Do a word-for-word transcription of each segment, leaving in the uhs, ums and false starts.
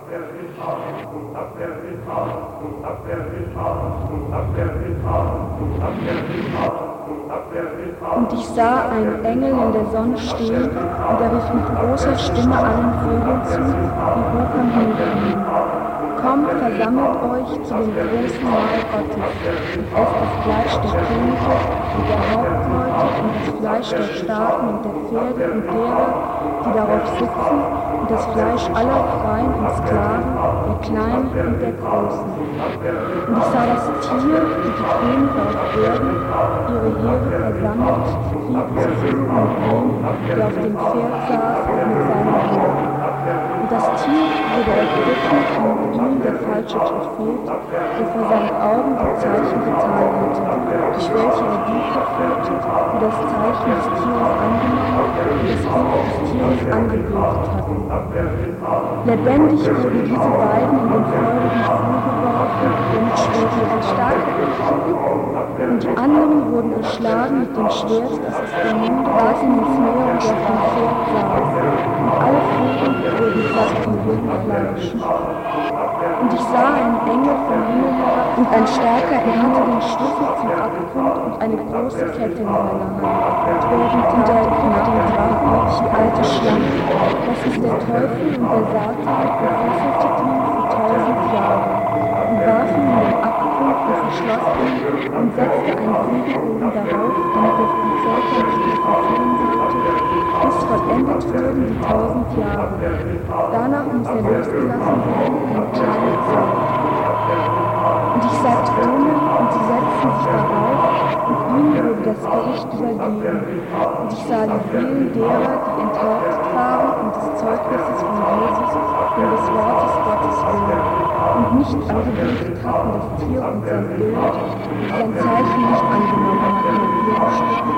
Und ich sah einen Engel in der Sonne stehen, und er rief mit großer Stimme allen Vögeln zu, die hoch am Himmel fliegen. Kommt, versammelt euch zu dem großen Mahl Gottes und esst das Fleisch der Könige und der Hauptleute und das Fleisch der Starken und der Pferde und derer, die darauf sitzen, und das Fleisch aller Freien und Sklaven, der Kleinen und der Großen. Und ich sah das Tier und die Könige auf Erden, ihre Heere versammelt, Krieg zu führen mit dem, der auf dem Pferd saß und mit seinem Heer. Und das Tier wurde ergriffen und mit ihm der falsche Prophet, der vor seinen Augen die Zeichen getan hatte, durch welche er die verführte, die das Zeichen des Tieres angenommen und das Bild des Tieres angebetet hatten. Lebendig wurden diese beiden in den feurigen Pfuhl geworfen und mit Schwertern stark. Und die anderen wurden geschlagen mit dem Schwert, das aus dem Munde warfen ins Meer und der vom Pferd saß. Und alle Vögel wurden satt von wilden Fleisch. Und ich sah einen Engel vom Himmel herab, und ein starker, er hatte den Schlüssel zum Abgrund und eine große Kette in seiner Hand. Und er ergriff den Drachen, die alte Schlange, das ist der Teufel und der Satan, und fesselte ihn für tausend Jahre, und warf ihn in den Abgrund und verschloss ihn, und setzte einen Siegel oben darauf, damit er die Völker nicht mehr verführen sollte, bis vollendet würden die tausend Jahre. Danach muss er losgelassen werden, eine kleine Zeit. Und ich sah Throne, und sie setzten sich darauf, und ihnen wurde das Gericht übergeben. Und ich sah die Seelen derer, die enthauptet waren, und des Zeugnisses von Jesus, und des Wortes Gottes willen, und nicht angebetet hatten das Tier und sein Bild, und sein Zeichen nicht angenommen hatten, und ihre Stücke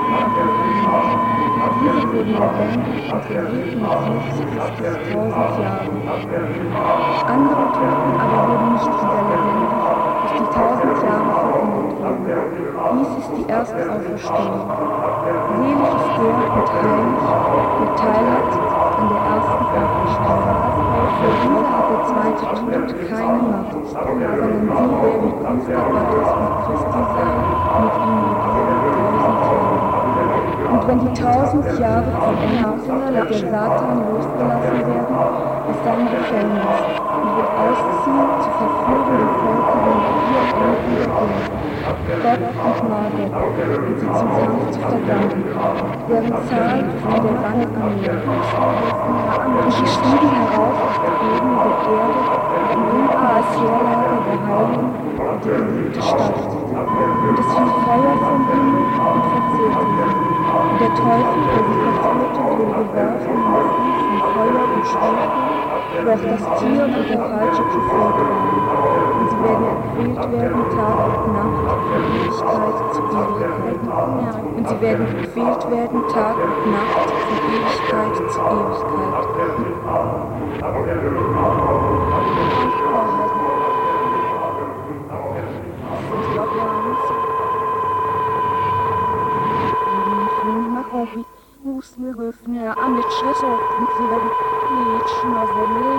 Diese wurden lebendig und regierten mit Jesus Christus tausend Jahre. Die anderen Toten aber wurden nicht wieder lebendig, bis die tausend Jahre vollendet wurden. Dies ist die erste Auferstehung. Selig ist der und heilig, der Teil hat an der ersten Auferstehung. Für diese hat der zweite Tod keine Macht, sondern sie werden Priester Gottes und Christi sein, mit ihm regieren tausend Jahre. Und wenn die tausend Jahre vollendet sind, wird der Satan losgelassen werden aus seinem Gefängnis und wird ausziehen zu verführen die Völker den vier Enden der Erde, Gott und Magog, und sie zum Kampf zu verdammen, deren Zahl wie der Sand am Meer. Und sie stiegen herauf auf die Ebene der Erde und ruhten das Heerlager der Heiligen und die geliebte Stadt. Und es fiel Feuer vom Himmel und verzehrte sie. Und der Teufel, der sie verführte, wurde geworfen in das See von Feuer und Schwefel, wo auch das Tier und der falsche Prophet waren. Und sie werden gequält werden Tag und Nacht von Ewigkeit zu Ewigkeit. Und sie werden gequält werden Tag und Nacht von Ewigkeit zu Ewigkeit. Усмехнувся, а не часом, і